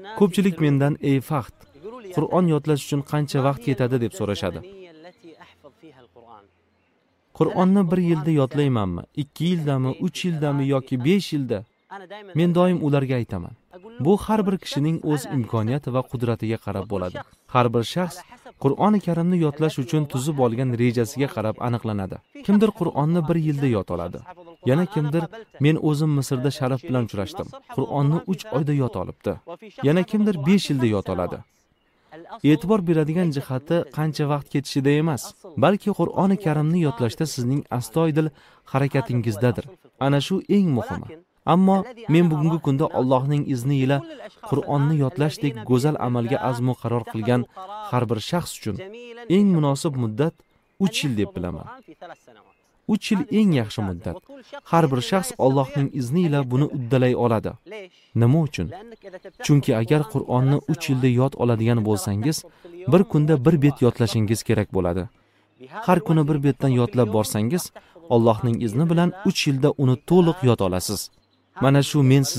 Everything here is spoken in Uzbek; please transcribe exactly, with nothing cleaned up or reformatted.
Ko'pchilik mendan ey Faxt, Qur'on yodlash uchun qancha vaqt ketadi deb so'rashadi. Qur'onni bir yilda yodlaymanmi, ikki yildami, uch yildami yoki besh yilda? Men doim ularga aytaman. Bu har bir kishining o'z imkoniyati va qudratiga qarab bo'ladi. Har bir shaxs Qur'oni Karimni yodlash uchun tuzib olgan rejasiga qarab aniqlanadi. Kimdir Qur'onni bir yilda yod oladi. Yana kimdir men o'zim Misrda Sharaf bilan uchrashdim. Qur'onni uch oyda yod olibdi. Yana kimdir besh yilda yod oladi. E'tibor beradigan jihati qancha vaqt ketishida emas, balki Qur'oni Karimni yodlashda sizning astoydil harakatingizdadir. Ana shu eng muhimi. Ammo men bugungi kunda Allohning izni ila Qur'onni yodlashdek go'zal amalga azmu qaror qilgan har bir shaxs uchun eng munosib muddat uch yil deb bilaman. uch yil eng yaxshi muddat. Har bir shaxs Allohning izni ila buni uddalay oladi. Nima uchun? Chunki agar Qur'onni uch yilda yod oladigan bo'lsangiz, bir kunda bir bet yodlashingiz kerak bo'ladi. Har kuni bir betdan yodlab borsangiz, Allohning izni bilan uch yilda uni to'liq yod olasiz. Mana shu men